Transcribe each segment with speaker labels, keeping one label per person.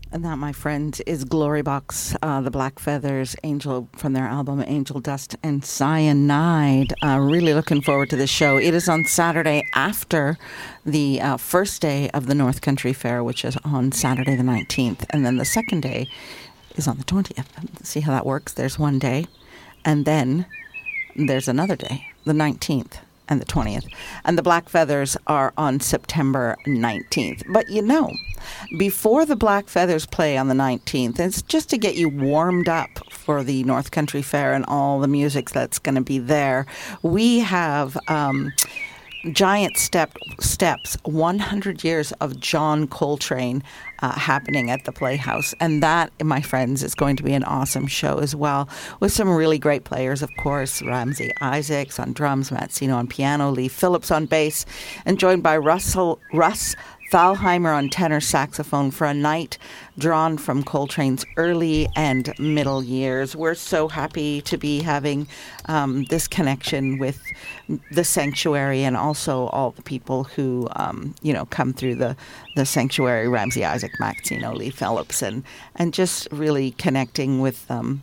Speaker 1: And that, my friend, is Glory Box, the Black Feathers, Angel, from their album Angel Dust and Cyanide. Really looking forward to this show. It is on Saturday after the first day of the North Country Fair, which is on Saturday the 19th. And then the second day is on the 20th. See how that works? There's one day. And then there's another day, the 19th. And the 20th. And the Black Feathers are on September 19th. But you know, before the Black Feathers play on the 19th, it's just to get you warmed up for the North Country Fair and all the music that's going to be there. We have Giant Steps, 100 years of John Coltrane happening at the Playhouse. And that, my friends, is going to be an awesome show as well, with some really great players, of course. Ramsey Isaacs on drums, Matt Sino on piano, Lee Phillips on bass, and joined by Russ Thalheimer on tenor saxophone for a night drawn from Coltrane's early and middle years. We're so happy to be having this connection with the Sanctuary and also all the people who, come through the Sanctuary, Ramsey Isaac, Maxino, Lee Phillips, and just really connecting with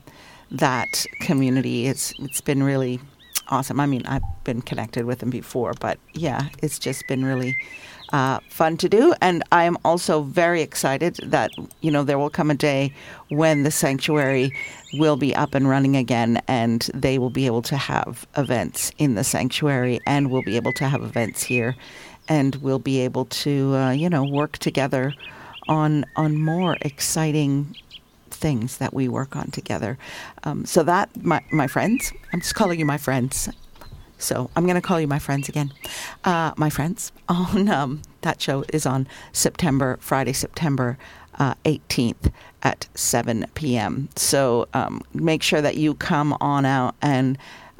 Speaker 1: that community. It's been really awesome. I mean, I've been connected with them before, but yeah, it's just been really fun to do. And I am also very excited that, there will come a day when the Sanctuary will be up and running again, and they will be able to have events in the Sanctuary, and we'll be able to have events here, and we'll be able to, work together on more exciting things that we work on together. So that, my friends, I'm just calling you my friends. So I'm going to call you my friends again. My friends, on that show is on Friday, September 18th at 7 p.m. So make sure that you come on out and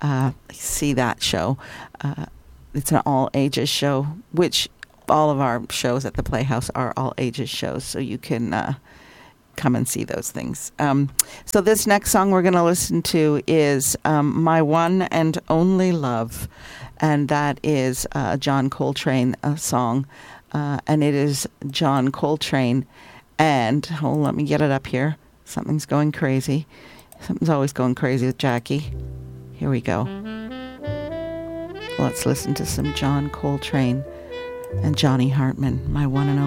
Speaker 1: see that show. It's an all-ages show, which all of our shows at the Playhouse are all-ages shows, so you can come and see those things. So this next song we're going to listen to is My One and Only Love, and that is a John Coltrane song, and it is John Coltrane, and let me get it up here. Something's going crazy. Something's always going crazy with Jackie. Here we go. Let's listen to some John Coltrane and Johnny Hartman, My One and Only.